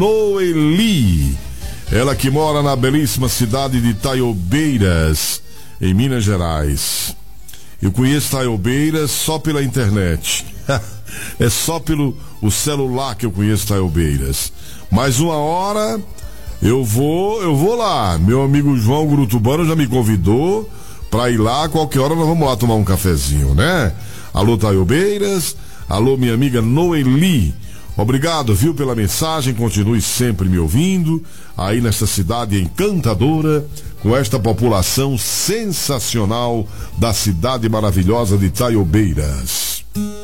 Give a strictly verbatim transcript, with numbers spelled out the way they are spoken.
Noeli. Ela que mora na belíssima cidade de Itaiobeiras, em Minas Gerais. Eu conheço Itaiobeiras só pela internet. É só pelo o celular que eu conheço Itaiobeiras. Mais uma hora eu vou, eu vou lá. Meu amigo João Grutubano já me convidou pra ir lá. Qualquer hora nós vamos lá tomar um cafezinho, né? Alô, Itaiobeiras. Alô, minha amiga Noeli. Obrigado, viu, pela mensagem. Continue sempre me ouvindo aí nesta cidade encantadora, com esta população sensacional da cidade maravilhosa de Itaiobeiras.